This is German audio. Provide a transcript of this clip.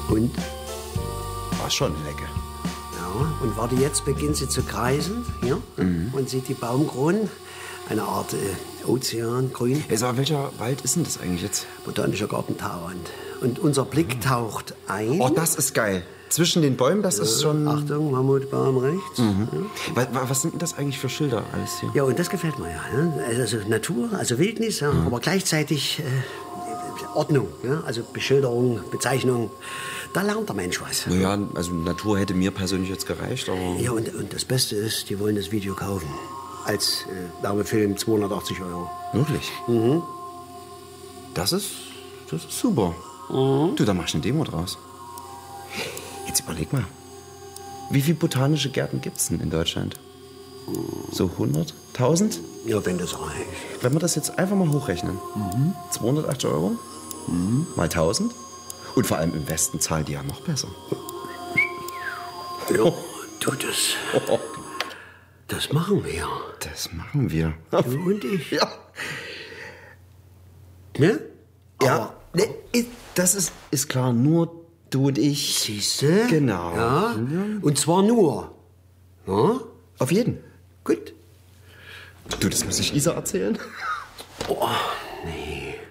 Und? War schon lecker. Ja, und warte, jetzt beginnt sie zu kreisen, hier, und sieht die Baumkronen, eine Art Ozeangrün. Aber welcher Wald ist denn das eigentlich jetzt? Botanischer Garten Tauernd. Und unser Blick taucht ein. Oh, das ist geil. Zwischen den Bäumen, das ist schon... Achtung, Mammutbaum rechts. Was sind denn das eigentlich für Schilder alles hier? Ja, und das gefällt mir ja. Ne? Also Natur, also Wildnis, ja, aber gleichzeitig Ordnung. Ja? Also Beschilderung, Bezeichnung. Da lernt der Mensch was. Naja, also Natur hätte mir persönlich jetzt gereicht, aber... Ja, und das Beste ist, die wollen das Video kaufen. Als Werbefilm 280 €. Wirklich? Mhm. Das ist super. Du, da mach ich eine Demo draus. Jetzt überleg mal. Wie viele botanische Gärten gibt's denn in Deutschland? So 100? 1000? Ja, wenn das reicht. Wenn wir das jetzt einfach mal hochrechnen. 280 €? Mal 1000? Und vor allem im Westen zahlen die ja noch besser. Ja, du, das machen wir. Das machen wir. Du und ich. Ja. Ne? Ja, das ist klar. Nur du und ich. Siehste? Genau. Ja. Und zwar nur. Ja? Auf jeden. Gut. Du, das muss ich Isa erzählen. Oh, nee.